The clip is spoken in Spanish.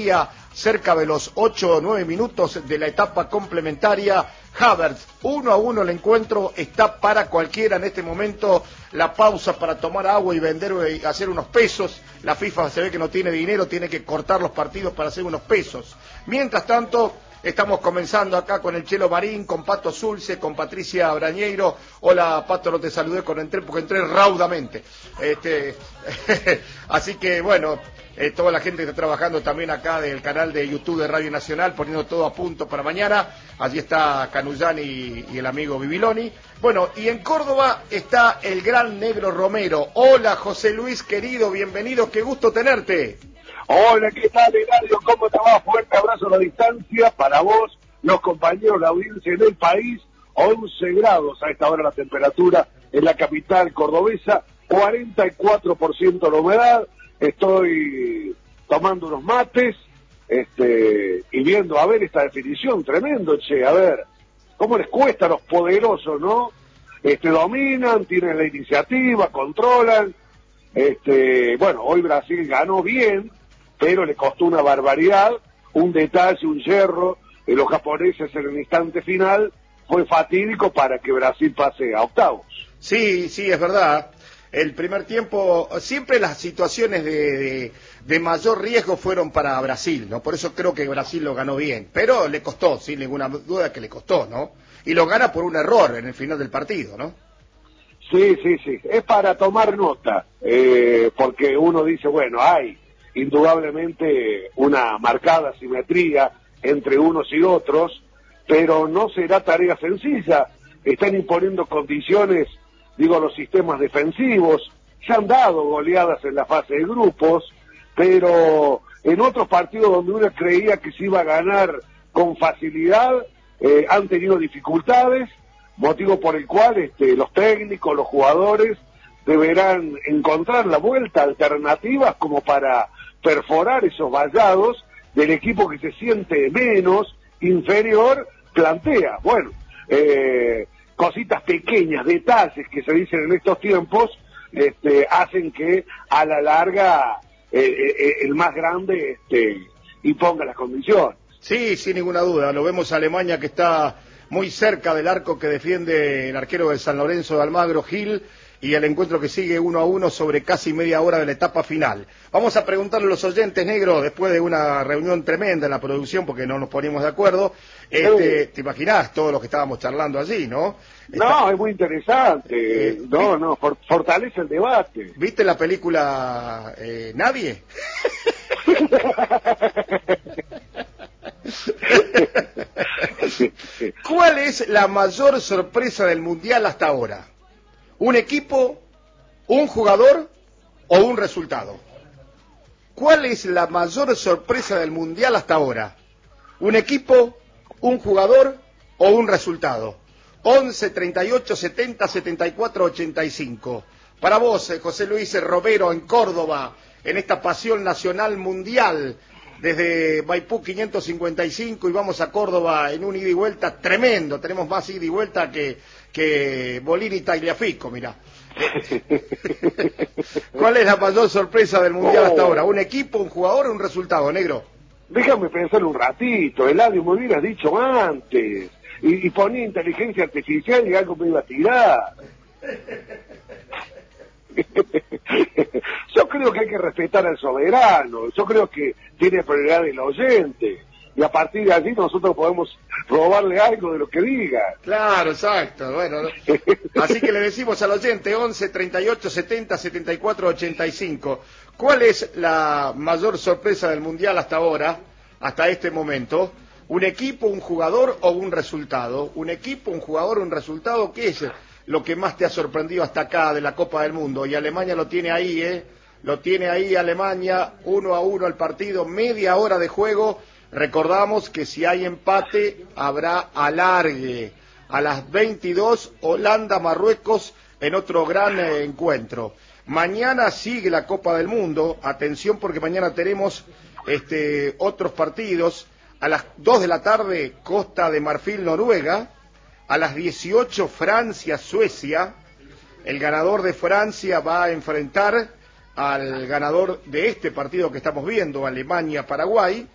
estaría cerca de los 8 o 9 minutos de la etapa complementaria. Havertz, 1-1 el encuentro, está para cualquiera en este momento. La pausa para tomar agua y vender y hacer unos pesos. La FIFA se ve que no tiene dinero, tiene que cortar los partidos para hacer unos pesos. Mientras tanto, estamos comenzando acá con el Chelo Marín, con Pato Zulce, con Patricia Brañeiro. Hola, Pato, no te saludé porque entré raudamente. Así que, bueno, toda la gente que está trabajando también acá del canal de YouTube de Radio Nacional, poniendo todo a punto para mañana. Allí está Canullán y el amigo Bibiloni. Bueno, y en Córdoba está el gran Negro Romero. Hola, José Luis, querido, bienvenido, qué gusto tenerte. Hola, ¿qué tal, Eladio? ¿Cómo te va? Fuerte abrazo a la distancia para vos, los compañeros, la audiencia en el país. 11 grados a esta hora la temperatura en la capital cordobesa, 44% la humedad. Estoy tomando unos mates y viendo, a ver, esta definición, tremendo, che, a ver, cómo les cuesta a los poderosos, ¿no? Dominan, tienen la iniciativa, controlan. Bueno, hoy Brasil ganó bien, pero le costó una barbaridad, un detalle, un yerro de los japoneses en el instante final fue fatídico para que Brasil pase a octavos. Sí, es verdad. El primer tiempo, siempre las situaciones de mayor riesgo fueron para Brasil, ¿no? Por eso creo que Brasil lo ganó bien, pero le costó, sin ninguna duda que le costó, ¿no? Y lo gana por un error en el final del partido, ¿no? Sí, es para tomar nota, porque uno dice, bueno, hay indudablemente una marcada simetría entre unos y otros, pero no será tarea sencilla. Están imponiendo condiciones, digo, los sistemas defensivos, se han dado goleadas en la fase de grupos, pero en otros partidos donde uno creía que se iba a ganar con facilidad, han tenido dificultades, motivo por el cual los técnicos, los jugadores deberán encontrar la vuelta, alternativas como para perforar esos vallados del equipo que se siente menos, inferior, plantea. Bueno, cositas pequeñas, detalles que se dicen en estos tiempos, hacen que a la larga el más grande imponga las condiciones. Sí, sin ninguna duda. Lo vemos a Alemania, que está muy cerca del arco que defiende el arquero de San Lorenzo de Almagro, Gil, y el encuentro que sigue 1-1 sobre casi media hora de la etapa final. Vamos a preguntarle a los oyentes, Negro, después de una reunión tremenda en la producción, porque no nos ponemos de acuerdo. Te imaginás todo lo que estábamos charlando allí, ¿no? No, es muy interesante. Fortalece el debate. ¿Viste la película Nadie? ¿Cuál es la mayor sorpresa del Mundial hasta ahora? ¿Un equipo, un jugador o un resultado? ¿Cuál es la mayor sorpresa del Mundial hasta ahora? ¿Un equipo, un jugador o un resultado? 11 38 70 74 85. Para vos, José Luis Romero, en Córdoba, en esta pasión nacional mundial, desde Maipú 555 y vamos a Córdoba en un ida y vuelta tremendo. Tenemos más ida y vuelta que Bolín y Tagliafico, mirá. ¿Cuál es la mayor sorpresa del Mundial hasta ahora? ¿Un equipo, un jugador o un resultado, Negro? Déjame pensar un ratito, Eladio, me hubieras dicho antes, y ponía inteligencia artificial y algo me iba a tirar. Yo creo que hay que respetar al soberano, yo creo que tiene prioridad el oyente, y a partir de allí nosotros podemos robarle algo de lo que diga. Claro, exacto, bueno, así que le decimos al oyente 11 38 70 74 85, ¿cuál es la mayor sorpresa del Mundial hasta ahora, hasta este momento? ¿Un equipo, un jugador o un resultado? ¿Un equipo, un jugador, un resultado? ¿Qué es lo que más te ha sorprendido hasta acá de la Copa del Mundo? Y Alemania lo tiene ahí, lo tiene ahí Alemania, 1-1 el partido, media hora de juego. Recordamos que si hay empate habrá alargue. A las 22, Holanda-Marruecos en otro gran encuentro. Mañana sigue la Copa del Mundo. Atención, porque mañana tenemos otros partidos. A las 2 de la tarde, Costa de Marfil-Noruega. A las 18, Francia-Suecia. El ganador de Francia va a enfrentar al ganador de este partido que estamos viendo, Alemania-Paraguay.